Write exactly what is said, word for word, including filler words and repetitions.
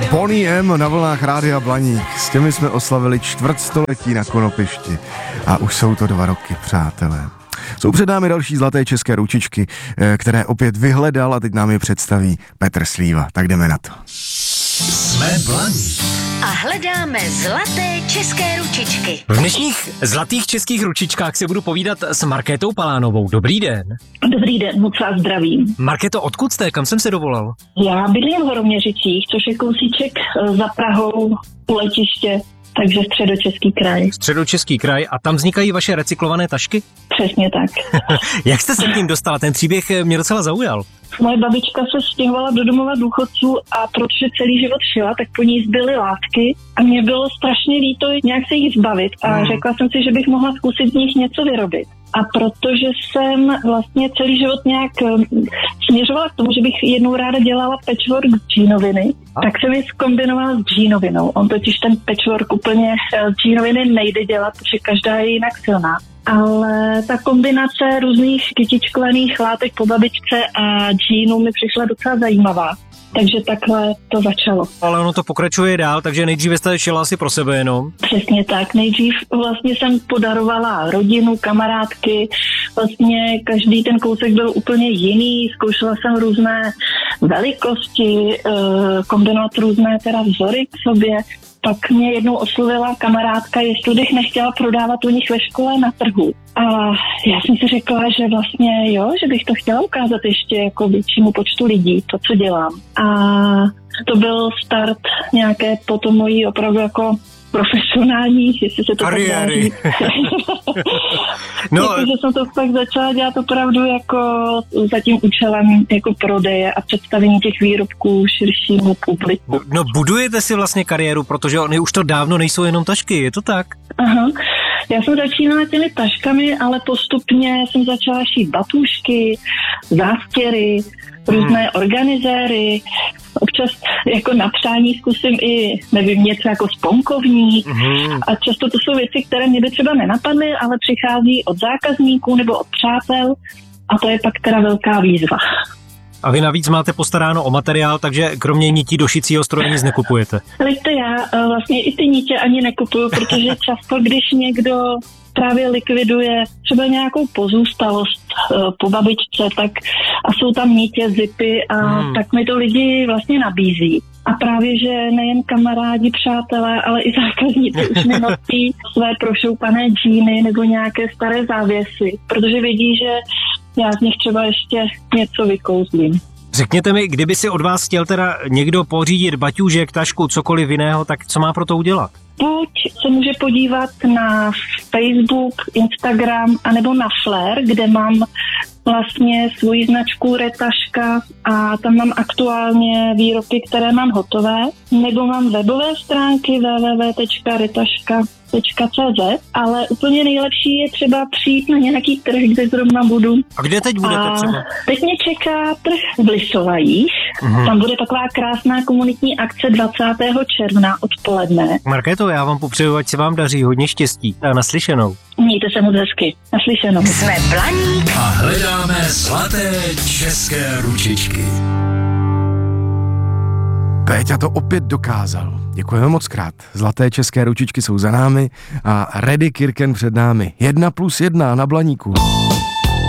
Bonnie M na vlnách Rádia Blaník. S těmi jsme oslavili čtvrtstoletí na Konopišti. A už jsou to dva roky, přátelé. Jsou před námi další zlaté české ručičky, které opět vyhledal a teď nám je představí Petr Slíva. Tak jdeme na to. Jsme Blaník. A hledáme zlaté české ručičky. V dnešních zlatých českých ručičkách si budu povídat s Markétou Palánovou. Dobrý den. Dobrý den, moc vás zdravím. Markéto, odkud jste? Kam jsem se dovolal? Já bydlím v Horoměřicích, což je kousíček za Prahou u letiště, takže Středočeský kraj. Středočeský kraj a tam vznikají vaše recyklované tašky? Přesně tak. Jak jste se k ním dostala? Ten příběh mě docela zaujal. Moje babička se stěhovala do domova důchodců a protože celý život šila, tak po ní zbyly látky a mě bylo strašně líto nějak se jich zbavit a hmm. řekla jsem si, že bych mohla zkusit z nich něco vyrobit. A protože jsem vlastně celý život nějak směřovala k tomu, že bych jednou ráda dělala patchwork z džínoviny, a? tak jsem ji zkombinovala s džínovinou. On totiž ten patchwork úplně z džínoviny nejde dělat, protože každá je jinak silná. Ale ta kombinace různých kytičkovaných látek po babičce a džínu mi přišla docela zajímavá. Takže takhle to začalo. Ale ono to pokračuje dál, takže nejdříve jste šila asi pro sebe jenom. Přesně tak. Nejdřív vlastně jsem podarovala rodinu, kamarádky. Vlastně každý ten kousek byl úplně jiný. Zkoušela jsem různé velikosti, kombinovat různé teda vzory k sobě. Pak mě jednou oslovila kamarádka, jestli bych nechtěla prodávat u nich ve škole na trhu. A já jsem si řekla, že vlastně jo, že bych to chtěla ukázat ještě jako většímu počtu lidí, to, co dělám. A to byl start nějaké potom mojí opravdu jako profesionální, jestli se to kariéry. No, jako, že jsem to fakt začala dělat opravdu jako za tím účelem jako prodeje a představení těch výrobků širšímu publiku. No budujete si vlastně kariéru, protože oni už to dávno nejsou jenom tašky, je to tak? Aha. Já jsem začínala těmi taškami, ale postupně jsem začala šít batůžky, zástěry, různé hmm. organizéry. Občas jako na přání zkusím i, nevím, něco jako sponkovník. Hmm. A často to jsou věci, které mě by třeba nenapadly, ale přichází od zákazníků nebo od přátel a to je pak teda velká výzva. A vy navíc máte postaráno o materiál, takže kromě nití do šicího stroje nic nekupujete. Víte, já vlastně i ty nitě ani nekupuju, protože často, když někdo právě likviduje třeba nějakou pozůstalost uh, po babičce, tak a jsou tam nitě, zipy a hmm. tak mi to lidi vlastně nabízí. A právě, že nejen kamarádi, přátelé, ale i zákazníci už mi nosí své prošoupané džíny nebo nějaké staré závěsy, protože vědí, že já z nich třeba ještě něco vykouzlím. Řekněte mi, kdyby si od vás chtěl teda někdo pořídit baťůžek, tašku, cokoliv jiného, tak co má pro to udělat? Buď se může podívat na Facebook, Instagram, anebo na Flair, kde mám vlastně svoji značku Retaška a tam mám aktuálně výrobky, které mám hotové, nebo mám webové stránky w w w tečka retaška tečka c z, ale úplně nejlepší je třeba přijít na nějaký trh, kde zrovna budu. A kde teď budete a třeba? Teď mě čeká trh v Blisovajích, uhum. Tam bude taková krásná komunitní akce dvacátého června odpoledne. Markéto, já vám popřeju, ať se vám daří, hodně štěstí a naslyšenou. Mějte se moc hezky, naslyšenou. Jsme Blaník a hledáme zlaté české ručičky. Péťa to opět dokázal. Děkujeme moc krát. Zlaté české ručičky jsou za námi a Ready Kirken před námi. Jedna plus jedna na Blaníku.